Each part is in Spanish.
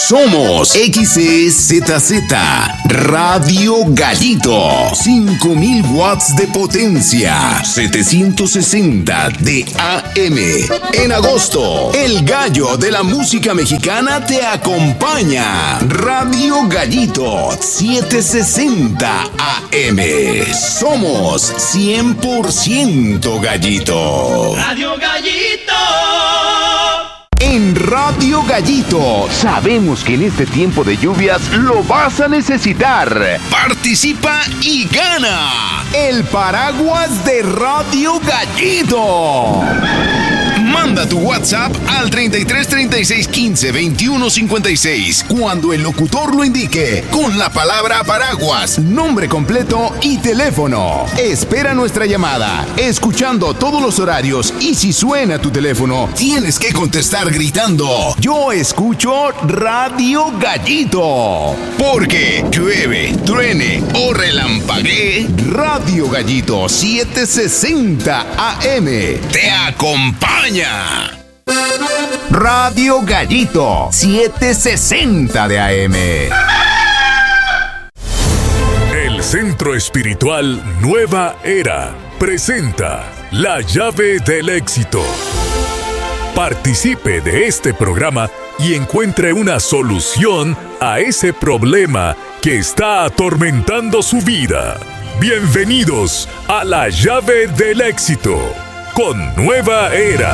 Somos XEZZ Radio Gallito. 5000 watts de potencia. 760 de AM. En agosto, el gallo de la música mexicana te acompaña. Radio Gallito 760 AM. Somos 100% gallito. Radio Gallito. En Radio Gallito sabemos que en este tiempo de lluvias lo vas a necesitar. Participa y gana el paraguas de Radio Gallito. Manda tu WhatsApp al 33 36 15 21 56 cuando el locutor lo indique, con la palabra paraguas, nombre completo y teléfono. Espera nuestra llamada, escuchando todos los horarios, y si suena tu teléfono, tienes que contestar gritando: yo escucho Radio Gallito. Porque llueve, truene o relampaguee, Radio Gallito 760 AM te acompaña. Radio Gallito 760 de AM. El Centro Espiritual Nueva Era presenta La Llave del Éxito. Participe de este programa y encuentre una solución a ese problema que está atormentando su vida. Bienvenidos a La Llave del Éxito con Nueva Era.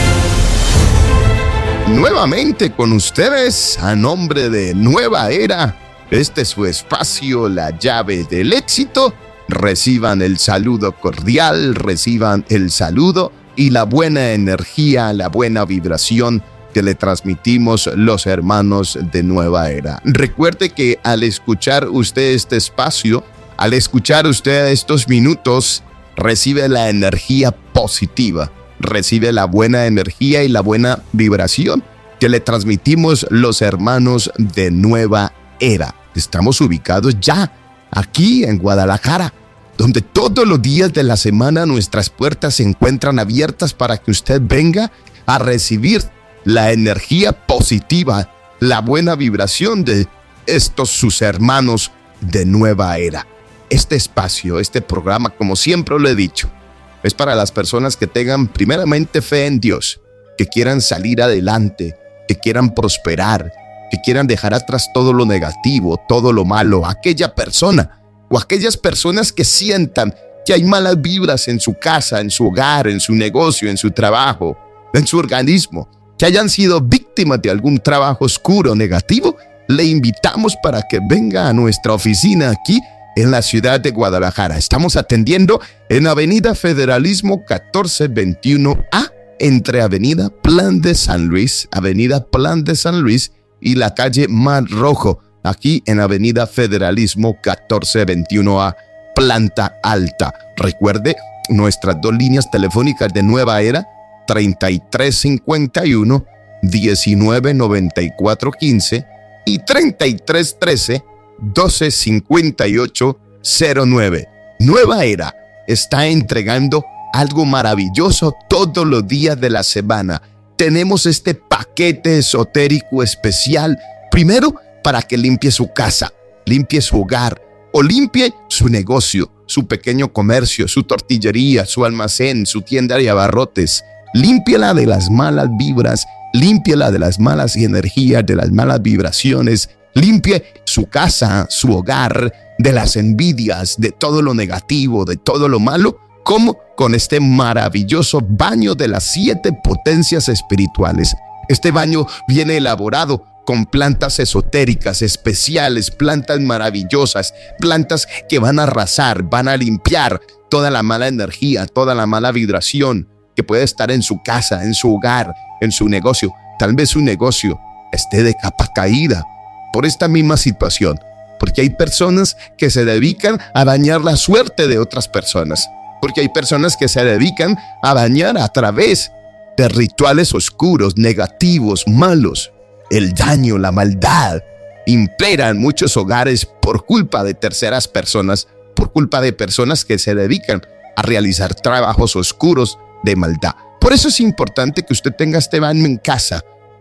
Nuevamente con ustedes, a nombre de Nueva Era, este es su espacio, La Llave del Éxito. Reciban el saludo cordial, reciban el saludo y la buena energía, la buena vibración que le transmitimos los hermanos de Nueva Era. Recuerde que al escuchar usted este espacio, al escuchar usted estos minutos, recibe la energía positiva, recibe la buena energía y la buena vibración que le transmitimos los hermanos de Nueva Era. Estamos ubicados ya aquí en Guadalajara, donde todos los días de la semana nuestras puertas se encuentran abiertas para que usted venga a recibir la energía positiva, la buena vibración de estos sus hermanos de Nueva Era. Este espacio, este programa, como siempre lo he dicho, es para las personas que tengan primeramente fe en Dios, que quieran salir adelante, que quieran prosperar, que quieran dejar atrás todo lo negativo, todo lo malo. Aquella persona o aquellas personas que sientan que hay malas vibras en su casa, en su hogar, en su negocio, en su trabajo, en su organismo, que hayan sido víctimas de algún trabajo oscuro, negativo, le invitamos para que venga a nuestra oficina aquí en la ciudad de Guadalajara. Estamos atendiendo en Avenida Federalismo 1421A, entre Avenida Plan de San Luis y la calle Mar Rojo, aquí en Avenida Federalismo 1421A, planta alta. Recuerde nuestras dos líneas telefónicas de Nueva Era, 3351 1994 15 y 3313 125809. Nueva Era está entregando algo maravilloso todos los días de la semana. Tenemos este paquete esotérico especial, primero para que limpie su casa, limpie su hogar o limpie su negocio, su pequeño comercio, su tortillería, su almacén, su tienda de abarrotes. Límpiela de las malas vibras, límpiela de las malas energías, de las malas vibraciones. Limpie su casa, su hogar, de las envidias, de todo lo negativo, de todo lo malo, como con este maravilloso baño de las 7 potencias espirituales. Este baño viene elaborado con plantas esotéricas especiales, plantas maravillosas, plantas que van a arrasar, van a limpiar toda la mala energía, toda la mala vibración que puede estar en su casa, en su hogar, en su negocio. Tal vez su negocio esté de capa caída por esta misma situación, porque hay personas que se dedican a dañar la suerte de otras personas, porque hay personas que se dedican a dañar a través de rituales oscuros, negativos, malos. El daño, la maldad impera en muchos hogares por culpa de terceras personas, por culpa de personas que se dedican a realizar trabajos oscuros de maldad. Por eso es importante que usted tenga este baño en casa,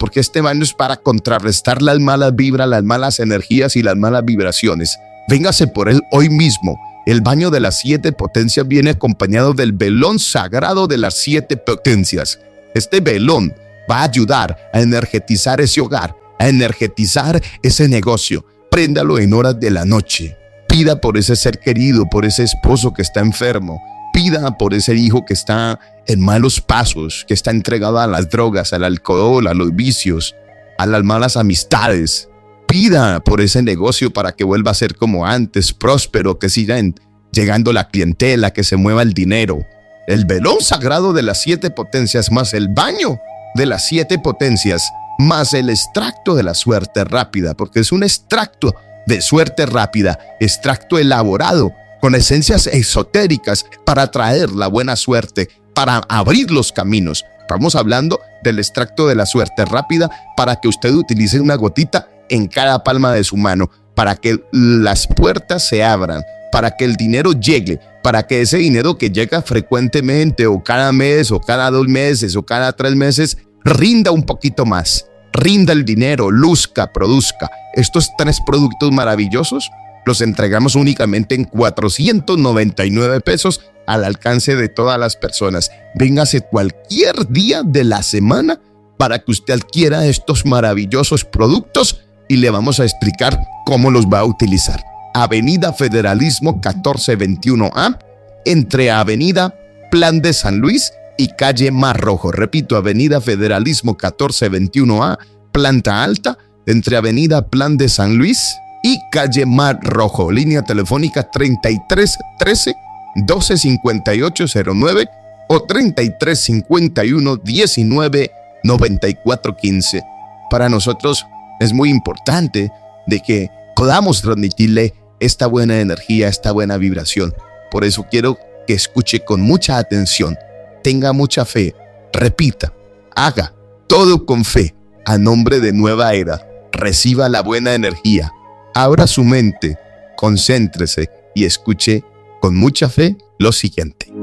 porque este baño es para contrarrestar las malas vibras, las malas energías y las malas vibraciones. Véngase por él hoy mismo. El baño de las 7 potencias viene acompañado del velón sagrado de las 7 potencias. Este velón va a ayudar a energetizar ese hogar, a energetizar ese negocio. Préndalo en horas de la noche. Pida por ese ser querido, por ese esposo que está enfermo. Pida por ese hijo que está en malos pasos, que está entregado a las drogas, al alcohol, a los vicios, a las malas amistades. Pida por ese negocio para que vuelva a ser como antes, próspero, que siga llegando la clientela, que se mueva el dinero. El velón sagrado de las 7 potencias más el baño de las 7 potencias más el extracto de la suerte rápida, porque es un extracto de suerte rápida, extracto elaborado con esencias esotéricas para traer la buena suerte, para abrir los caminos. Estamos hablando del extracto de la suerte rápida para que usted utilice una gotita en cada palma de su mano, para que las puertas se abran, para que el dinero llegue, para que ese dinero que llega frecuentemente o cada mes o cada 2 meses o cada 3 meses rinda un poquito más, rinda el dinero, luzca, produzca. Estos 3 productos maravillosos los entregamos únicamente en 499 pesos al alcance de todas las personas. Véngase cualquier día de la semana para que usted adquiera estos maravillosos productos y le vamos a explicar cómo los va a utilizar. Avenida Federalismo 1421A, entre Avenida Plan de San Luis y Calle Mar Rojo. Repito, Avenida Federalismo 1421A, planta alta, entre Avenida Plan de San Luis y Calle Mar Rojo. Línea telefónica 3313 125809 o 3351 19 9415. Para nosotros es muy importante de que podamos transmitirle esta buena energía, esta buena vibración. Por eso quiero que escuche con mucha atención, tenga mucha fe, repita, haga todo con fe, a nombre de Nueva Era. Reciba la buena energía, abra su mente, concéntrese y escuche con mucha fe lo siguiente.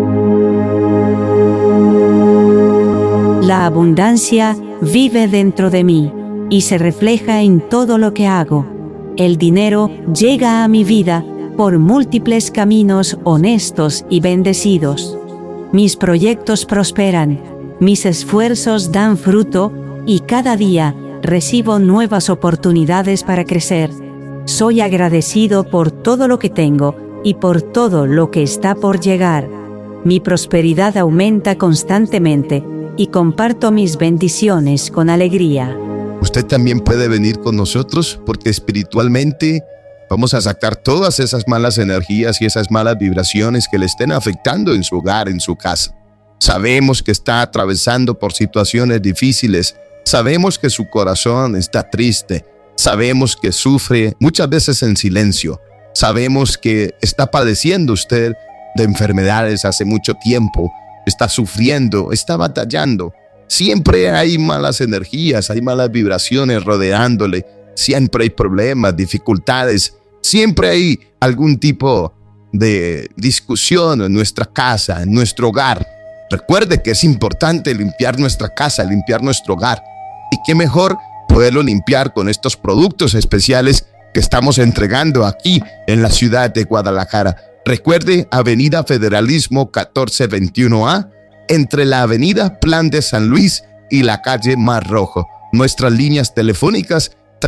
La abundancia vive dentro de mí y se refleja en todo lo que hago. El dinero llega a mi vida por múltiples caminos honestos y bendecidos. Mis proyectos prosperan, mis esfuerzos dan fruto y cada día recibo nuevas oportunidades para crecer. Soy agradecido por todo lo que tengo y por todo lo que está por llegar. Mi prosperidad aumenta constantemente y comparto mis bendiciones con alegría. Usted también puede venir con nosotros porque espiritualmente vamos a sacar todas esas malas energías y esas malas vibraciones que le estén afectando en su hogar, en su casa. Sabemos que está atravesando por situaciones difíciles. Sabemos que su corazón está triste. Sabemos que sufre muchas veces en silencio. Sabemos que está padeciendo usted de enfermedades hace mucho tiempo. Está sufriendo, está batallando. Siempre hay malas energías, hay malas vibraciones rodeándole. Siempre hay problemas, dificultades. Siempre hay algún tipo de discusión en nuestra casa, en nuestro hogar. Recuerde que es importante limpiar nuestra casa, limpiar nuestro hogar. Y qué mejor poderlo limpiar con estos productos especiales que estamos entregando aquí en la ciudad de Guadalajara. Recuerde, Avenida Federalismo 1421A, entre la Avenida Plan de San Luis y la Calle Mar Rojo. Nuestras líneas telefónicas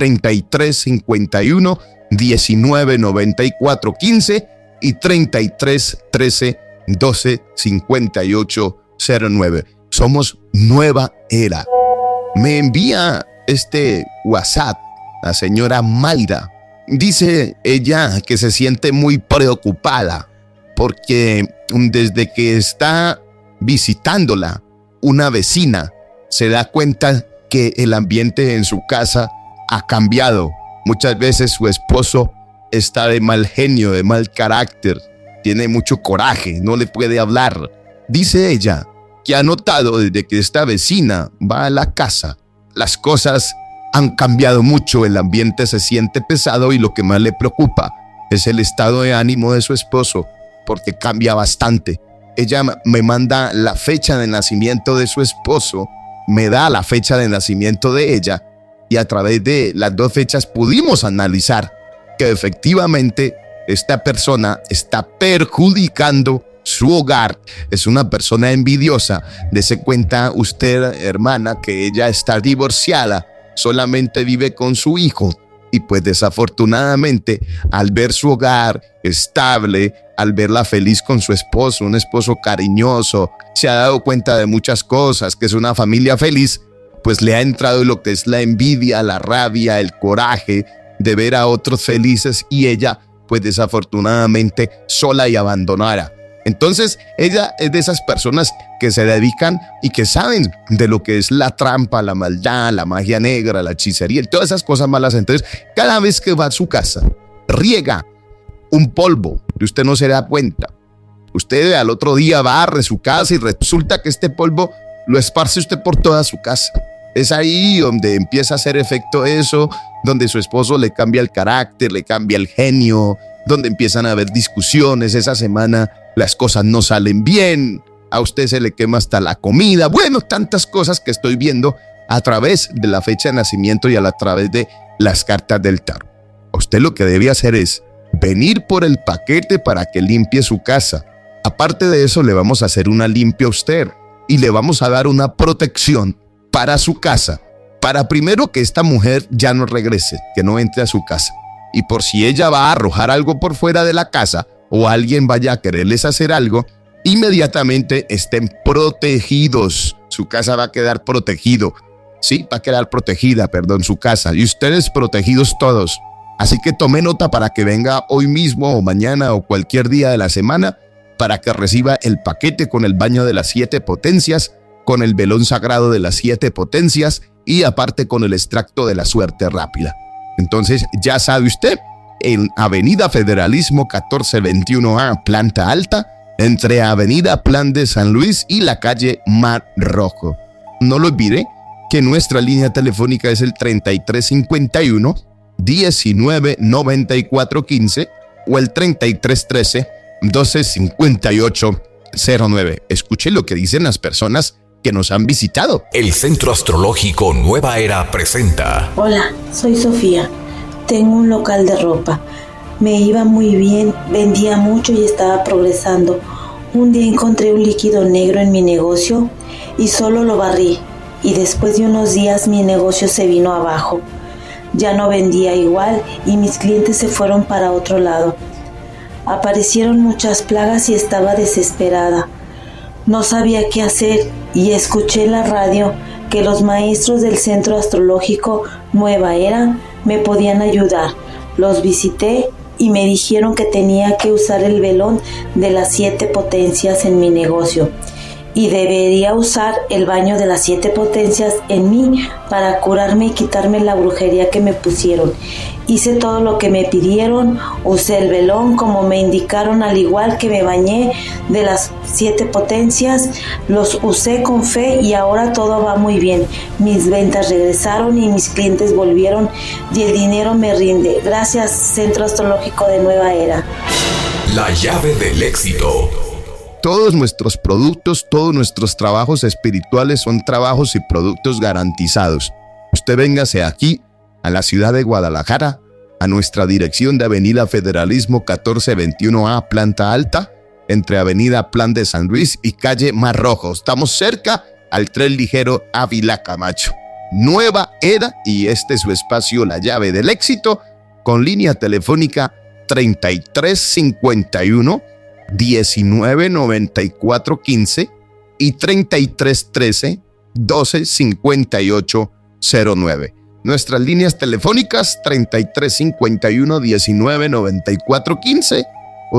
3351 1994 15 y 3313 12 58 09. Somos Nueva Era. Me envía este WhatsApp la señora Mayra. Dice ella que se siente muy preocupada porque desde que está visitándola una vecina se da cuenta que el ambiente en su casa ha cambiado. Muchas veces su esposo está de mal genio, de mal carácter, tiene mucho coraje, no le puede hablar. Dice ella que ha notado desde que esta vecina va a la casa, las cosas han cambiado mucho, el ambiente se siente pesado y lo que más le preocupa es el estado de ánimo de su esposo, porque cambia bastante. Ella me manda la fecha de nacimiento de su esposo me da la fecha de nacimiento de ella y a través de las dos fechas pudimos analizar que efectivamente esta persona está perjudicando su hogar. Es una persona envidiosa. Dese cuenta usted, hermana, que ella está divorciada, solamente vive con su hijo y pues desafortunadamente al ver su hogar estable, al verla feliz con su esposo, un esposo cariñoso, se ha dado cuenta de muchas cosas, que es una familia feliz, pues le ha entrado lo que es la envidia, la rabia, el coraje de ver a otros felices y ella pues desafortunadamente sola y abandonada. Entonces ella es de esas personas que se dedican y que saben de lo que es la trampa, la maldad, la magia negra, la hechicería y todas esas cosas malas. Entonces cada vez que va a su casa riega un polvo y usted no se da cuenta. Usted al otro día barre su casa y resulta que este polvo lo esparce usted por toda su casa. Es ahí donde empieza a hacer efecto eso, donde su esposo le cambia el carácter, le cambia el genio, donde empiezan a haber discusiones. Esa semana las cosas no salen bien, a usted se le quema hasta la comida. Bueno, tantas cosas que estoy viendo a través de la fecha de nacimiento y a través de las cartas del tarot. Usted lo que debe hacer es venir por el paquete para que limpie su casa. Aparte de eso, le vamos a hacer una limpia a usted y le vamos a dar una protección para su casa, para primero que esta mujer ya no regrese, que no entre a su casa. Y por si ella va a arrojar algo por fuera de la casa o alguien vaya a quererles hacer algo, inmediatamente estén protegidos. Su casa va a quedar protegido. Sí, va a quedar protegida, su casa. Y ustedes protegidos todos. Así que tome nota para que venga hoy mismo o mañana o cualquier día de la semana para que reciba el paquete con el baño de las 7 potencias, con el velón sagrado de las 7 potencias y aparte con el extracto de la suerte rápida. Entonces ya sabe usted, en Avenida Federalismo 1421A, planta alta, entre Avenida Plan de San Luis y la calle Mar Rojo. No lo olvide que nuestra línea telefónica es el 3351-199415 o el 3313-125809. Escuche lo que dicen las personas que nos han visitado. El Centro Astrológico Nueva Era presenta. Hola, soy Sofía. Tengo un local de ropa. Me iba muy bien, vendía mucho y estaba progresando. Un día encontré un líquido negro en mi negocio y solo lo barrí. Y después de unos días mi negocio se vino abajo. Ya no vendía igual y mis clientes se fueron para otro lado. Aparecieron muchas plagas y estaba desesperada. No sabía qué hacer y escuché en la radio que los maestros del Centro Astrológico Nueva Era me podían ayudar. Los visité y me dijeron que tenía que usar el velón de las 7 potencias en mi negocio y debería usar el baño de las 7 potencias en mí para curarme y quitarme la brujería que me pusieron. Hice todo lo que me pidieron, usé el velón como me indicaron, al igual que me bañé de las 7 potencias, los usé con fe y ahora todo va muy bien. Mis ventas regresaron y mis clientes volvieron y el dinero me rinde. Gracias, Centro Astrológico de Nueva Era. La llave del éxito. Todos nuestros productos, todos nuestros trabajos espirituales son trabajos y productos garantizados. Usted véngase aquí a la ciudad de Guadalajara, a nuestra dirección de Avenida Federalismo 1421A, planta alta, entre Avenida Plan de San Luis y calle Mar Rojo. Estamos cerca al tren ligero Ávila Camacho. Nueva Era, y este es su espacio, La Llave del Éxito, con línea telefónica 3351-199415 y 3313-125809. Nuestras líneas telefónicas 3351-199415 o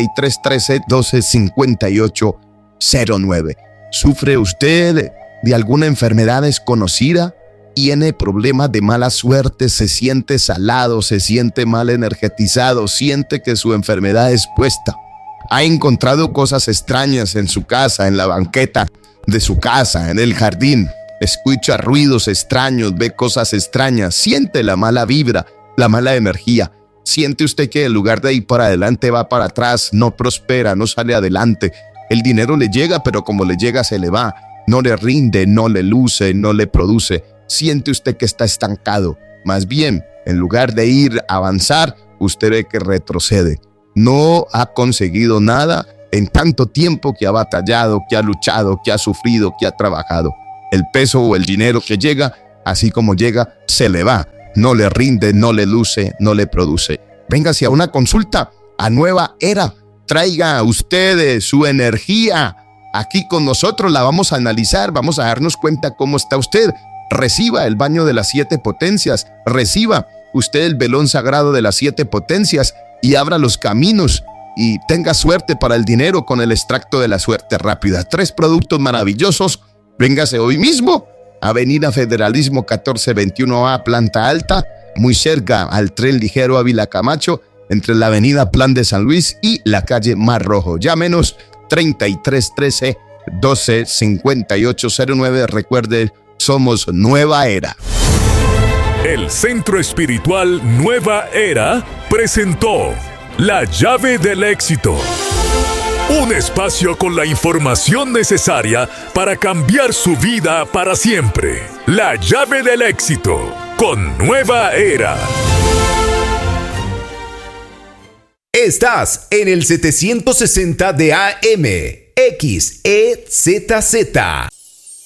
3313-125809. ¿Sufre usted de alguna enfermedad desconocida? ¿Tiene problemas de mala suerte? ¿Se siente salado? ¿Se siente mal energetizado? ¿Siente que su enfermedad es puesta? ¿Ha encontrado cosas extrañas en su casa, en la banqueta de su casa, en el jardín? Escucha ruidos extraños, ve cosas extrañas, siente la mala vibra, la mala energía. Siente usted que en lugar de ir para adelante va para atrás, no prospera, no sale adelante. El dinero le llega, pero como le llega se le va. no le rinde, no le luce, no le produce. Siente usted que está estancado. Más bien, en lugar de ir a avanzar, usted ve que retrocede. No ha conseguido nada en tanto tiempo que ha batallado, que ha luchado, que ha sufrido, que ha trabajado. El peso o el dinero que llega, así como llega, se le va. No le rinde, no le luce, no le produce. Véngase a una consulta a Nueva Era. Traiga a usted su energía. Aquí con nosotros la vamos a analizar, vamos a darnos cuenta cómo está usted. Reciba el baño de las 7 potencias. Reciba usted el velón sagrado de las 7 potencias y abra los caminos y tenga suerte para el dinero con el extracto de la suerte rápida. 3 productos maravillosos. Véngase hoy mismo. Avenida Federalismo 1421A, planta alta, muy cerca al tren ligero Ávila Camacho, entre la avenida Plan de San Luis y la calle Mar Rojo. Llámenos 3313 12 5809. Recuerde, somos Nueva Era. El Centro Espiritual Nueva Era presentó La Llave del Éxito. Un espacio con la información necesaria para cambiar su vida para siempre. La Llave del Éxito con Nueva Era. Estás en el 760 de AM, XEZZ.